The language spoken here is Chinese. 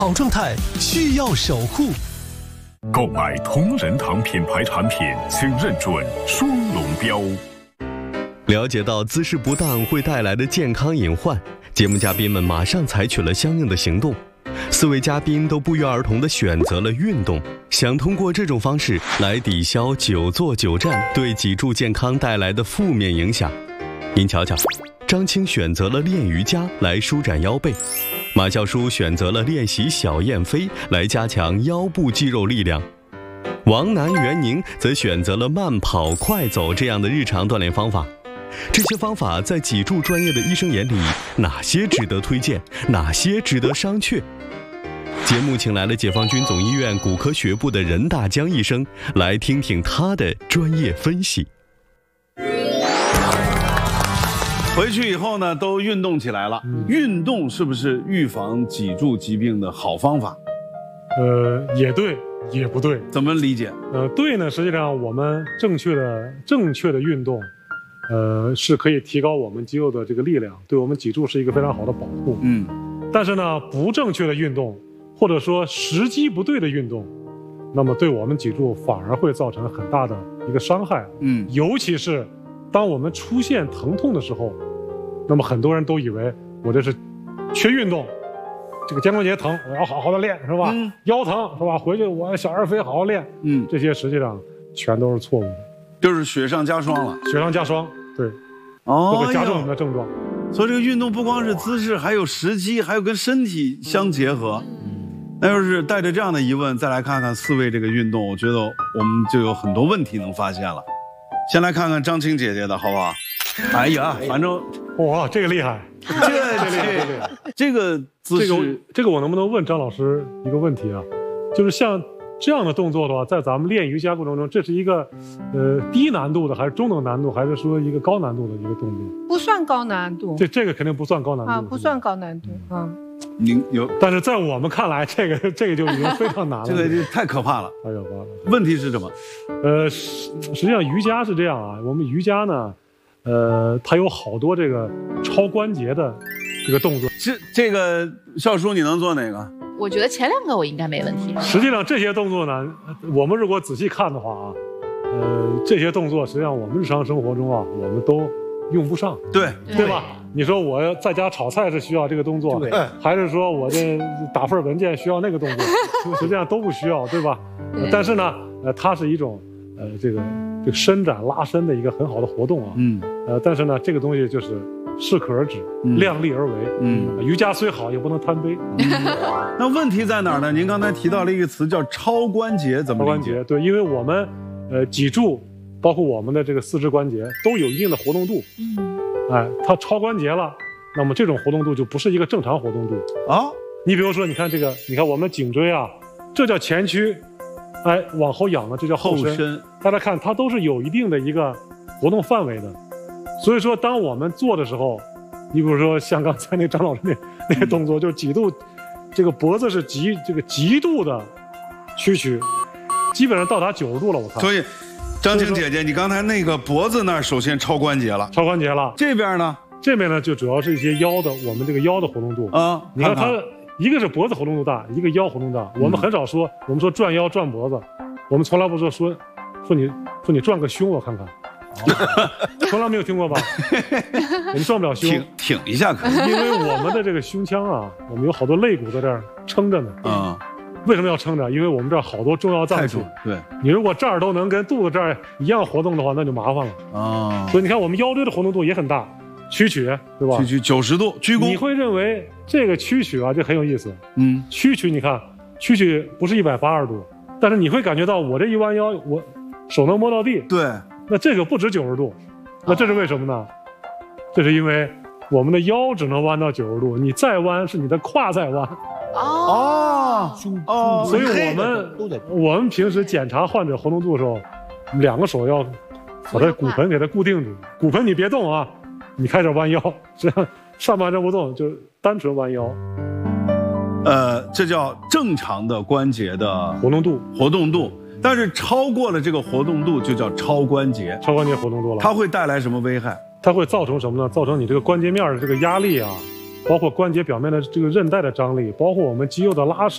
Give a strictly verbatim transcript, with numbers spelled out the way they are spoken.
好状态需要守护。 购买同仁堂品牌产品，请认准双龙标。 了解到姿势不当会带来的健康隐患，节目嘉宾们马上采取了相应的行动。四位嘉宾都不约而同地选择了运动，想通过这种方式来抵消久坐久站对脊柱健康带来的负面影响。您瞧瞧，张青选择了练瑜伽来舒展腰背，马笑书选择了练习小燕飞来加强腰部肌肉力量，王楠、袁宁则选择了慢跑、快走这样的日常锻炼方法。这些方法在脊柱专业的医生眼里，哪些值得推荐，哪些值得商榷？节目请来了解放军总医院骨科学部的任大江医生，来听听他的专业分析。 回去以后呢，都运动起来了。嗯、运动是不是预防脊柱疾病的好方法？ 呃，也对，也不对。 怎么理解？ 呃，对呢，实际上我们正确的正确的运动，呃，是可以提高我们肌肉的这个力量，对我们脊柱是一个非常好的保护。嗯，但是呢，不正确的运动，或者说时机不对的运动，那么对我们脊柱反而会造成很大的一个伤害。嗯，尤其是当我们出现疼痛的时候，那么很多人都以为我这是缺运动，这个肩关节疼，我要好好的练，是吧？嗯、腰疼是吧？回去我小儿飞好好练。嗯，这些实际上全都是错误的， 就是雪上加霜了。 雪上加霜，对，哦，都会加重我们的症状。 所以这个运动不光是姿势，还有时机，还有跟身体相结合。那要是带着这样的疑问再来看看四位这个运动，我觉得我们就有很多问题能发现了。先来看看张青姐姐的好不好？哎呀，反正哇，这个厉害， 这个厉害，这个姿势， 这个这个我能不能问张老师一个问题啊？就是像这样的动作的话，在咱们练瑜伽过程中，这是一个呃低难度的，还是中等难度，还是说一个高难度的一个动作？ 不算高难度， 这这个肯定不算高难度啊，不算高难度啊。 您有， 但是在我们看来，这个这个就已经非常难了， 这个就太可怕了。 哎呦， 问题是什么？ 呃，实实际上瑜伽是这样啊，我们瑜伽呢，呃，它有好多这个超关节的这个动作。 这这个少叔，你能做哪个？ 我觉得前两个我应该没问题。 实际上这些动作呢，我们如果仔细看的话啊，呃，这些动作实际上我们日常生活中啊，我们都用不上。 对， 对吧？你说我在家炒菜是需要这个动作，对，还是说我这打份文件需要那个动作？实际上都不需要，对吧？但是呢，呃，它是一种呃这个这个伸展拉伸的一个很好的活动啊。嗯。呃，但是呢，这个东西就是适可而止，嗯、量力而为。嗯。瑜伽虽好，也不能贪杯。嗯、 那问题在哪儿呢？您刚才提到了一个词叫超关节，怎么理解？ 超关节，对，因为我们呃脊柱包括我们的这个四肢关节都有一定的活动度。嗯。哎，它超关节了，那么这种活动度就不是一个正常活动度啊。你比如说，你看这个，你看我们颈椎啊，这叫前屈，哎，往后仰的这叫后伸。后伸大家看，它都是有一定的一个活动范围的。所以说，当我们做的时候，你比如说像刚才那张老师那那个动作，就是几度，这个脖子是极这个极度的屈曲，基本上到达九十度了，我看。 所以。张青姐姐，你刚才那个脖子那儿首先超关节了， 超关节了。 这边呢？ 这边呢就主要是一些腰的，我们这个腰的活动度啊。你看它一个是脖子活动度大，一个腰活动大。我们很少说，我们说转腰转脖子，我们从来不说说说你说你转个胸我看看，从来没有听过吧？我们转不了胸， 挺挺一下可以， 因为我们的这个胸腔啊，我们有好多肋骨在这儿撑着呢。啊。为什么要撑着？因为我们这儿好多重要脏器。 对， 你如果这儿都能跟肚子这儿一样活动的话，那就麻烦了啊。哦、所以你看，我们腰椎的活动度也很大，屈曲，对吧？ 屈曲九十度，鞠躬。 你会认为这个屈曲啊，这很有意思。嗯，屈曲，你看屈曲不是一百八十度，但是你会感觉到我这一弯腰，我手能摸到地。 对， 那这个不止九十度，那这是为什么呢？这是因为我们的腰只能弯到九十度，你再弯是你的胯在弯。哦哦，所以我们我们平时检查患者活动度的时候，两个手要把它骨盆给它固定住，骨盆你别动啊，你开始弯腰，这样上半身不动，就是单纯弯腰。 呃，这叫正常的关节的活动度， 活动度，但是超过了这个活动度就叫超关节， 超关节活动度了， 它会带来什么危害？ 它会造成什么呢？造成你这个关节面的这个压力啊。包括关节表面的这个韧带的张力，包括我们肌肉的拉伸